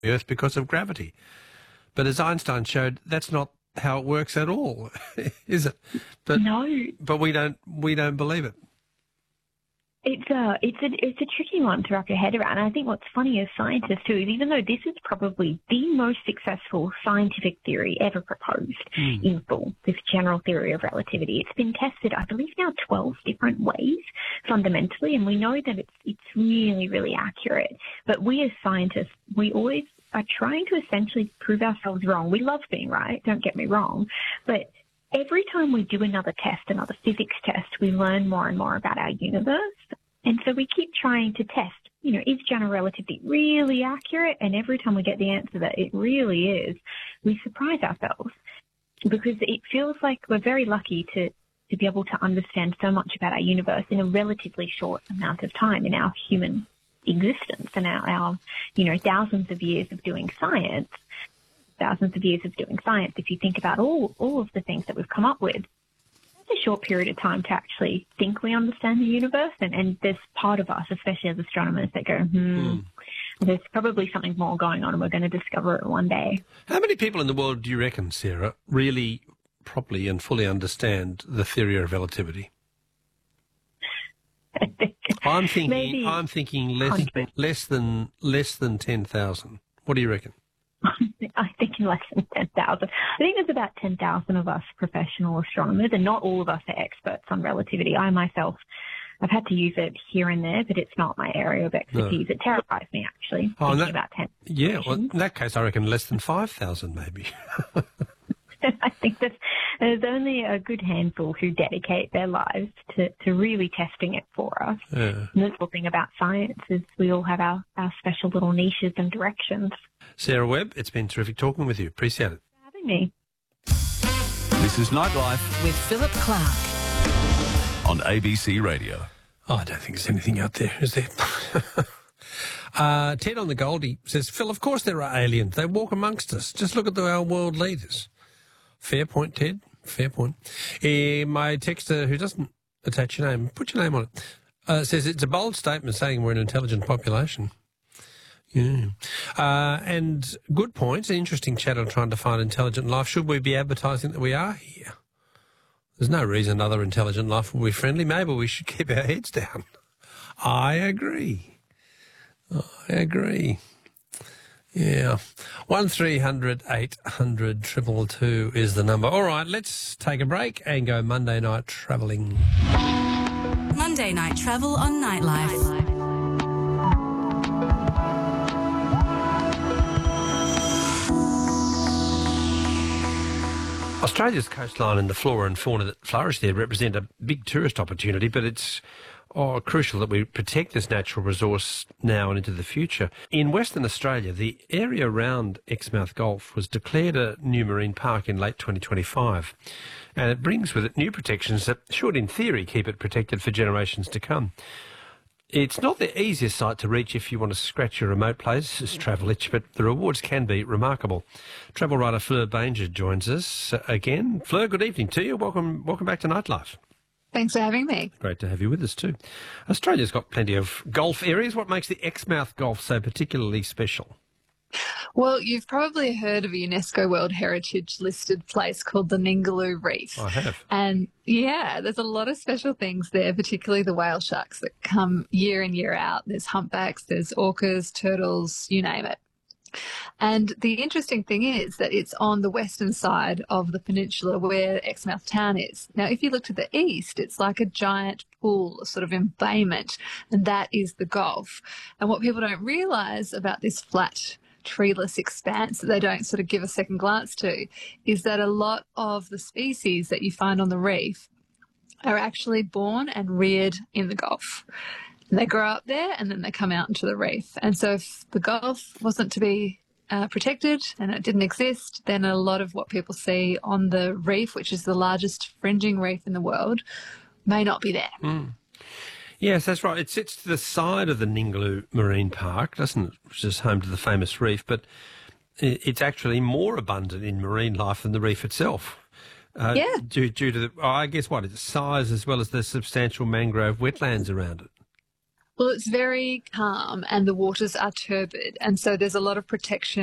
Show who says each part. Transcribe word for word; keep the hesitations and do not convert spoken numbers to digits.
Speaker 1: the Earth because of gravity. But as Einstein showed, that's not how it works at all, is it? But,
Speaker 2: no.
Speaker 1: But we don't we don't believe it.
Speaker 2: It's a, it's a, it's a tricky one to wrap your head around. And I think what's funny as scientists too is even though this is probably the most successful scientific theory ever proposed mm. in full, this general theory of relativity, it's been tested, I believe now twelve different ways fundamentally, and we know that it's, it's really, really accurate. But we as scientists, we always are trying to essentially prove ourselves wrong. We love being right, don't get me wrong, but every time we do another test, another physics test, we learn more and more about our universe. And so we keep trying to test, you know, is general relativity really accurate? And every time we get the answer that it really is, we surprise ourselves because it feels like we're very lucky to, to be able to understand so much about our universe in a relatively short amount of time in our human existence and our, our you know, thousands of years of doing science. Thousands of years of doing science, if you think about all, all of the things that we've come up with, it's a short period of time to actually think we understand the universe. And, and there's part of us, especially as astronomers, that go, hmm, mm. there's probably something more going on and we're going to discover it one day.
Speaker 1: How many people in the world do you reckon, Sarah, really properly and fully understand the theory of relativity? I'm thinking
Speaker 2: Maybe
Speaker 1: I'm thinking less, less than less than ten thousand. What do you reckon?
Speaker 2: I think in less than ten thousand. I think there's about ten thousand of us professional astronomers, and not all of us are experts on relativity. I myself, I've had to use it here and there, but it's not my area of expertise. No. It terrifies me, actually,
Speaker 1: oh,
Speaker 2: thinking
Speaker 1: that,
Speaker 2: about ten.
Speaker 1: Yeah, well, in that case, I reckon less than five thousand maybe.
Speaker 2: I think that there's only a good handful who dedicate their lives to, to really testing it for us.
Speaker 1: Yeah.
Speaker 2: And the cool thing about science is we all have our, our special little niches and directions.
Speaker 1: Sarah Webb, it's been terrific talking with you. Appreciate it.
Speaker 2: Thanks for having me.
Speaker 3: This is Nightlife
Speaker 4: with Philip Clark
Speaker 3: on A B C Radio.
Speaker 1: Oh, I don't think there's anything out there, is there? uh, Ted on the Goldie says, Phil, of course there are aliens. They walk amongst us. Just look at the, our world leaders. Fair point, Ted. Fair point. Uh, my texter, who doesn't attach your name, put your name on it, uh, says it's a bold statement saying we're an intelligent population. Yeah. Uh, and good points. An interesting chat on trying to find intelligent life. Should we be advertising that we are here? There's no reason other intelligent life will be friendly. Maybe we should keep our heads down. I agree. I agree. Yeah. One three hundred eight hundred triple two is the number. All right, let's take a break and go Monday night travelling.
Speaker 4: Monday night travel on Nightlife.
Speaker 1: Australia's coastline and the flora and fauna that flourish there represent a big tourist opportunity, but it's oh, crucial that we protect this natural resource now and into the future. In Western Australia, the area around Exmouth Gulf was declared a new marine park in late twenty twenty-five, and it brings with it new protections that should, in theory, keep it protected for generations to come. It's not the easiest site to reach if you want to scratch your remote places travel itch, but the rewards can be remarkable. Travel writer Fleur Banger joins us again. Fleur, good evening to you. Welcome, welcome back to Nightlife.
Speaker 5: Thanks for having me.
Speaker 1: Great to have you with us too. Australia's got plenty of Gulf areas. What makes the Exmouth Gulf so particularly special?
Speaker 5: Well, you've probably heard of a UNESCO World Heritage listed place called the Ningaloo Reef.
Speaker 1: I have.
Speaker 5: And yeah, there's a lot of special things there, particularly the whale sharks that come year in, year out. There's humpbacks, there's orcas, turtles, you name it. And the interesting thing is that it's on the western side of the peninsula where Exmouth town is. Now, if you look to the east, it's like a giant pool, a sort of embayment, and that is the Gulf. And what people don't realise about this flat treeless expanse that they don't sort of give a second glance to is that a lot of the species that you find on the reef are actually born and reared in the Gulf. And they grow up there and then they come out into the reef. And so if the Gulf wasn't to be uh, protected and it didn't exist, then a lot of what people see on the reef, which is the largest fringing reef in the world, may not be there.
Speaker 1: Mm. Yes, that's right. It sits to the side of the Ningaloo Marine Park, doesn't it, which is home to the famous reef, but it's actually more abundant in marine life than the reef itself. Uh,
Speaker 5: yeah.
Speaker 1: Due, due to the, oh, I guess what, its size as well as the substantial mangrove wetlands around it.
Speaker 5: Well, it's very calm and the waters are turbid, and so there's a lot of protection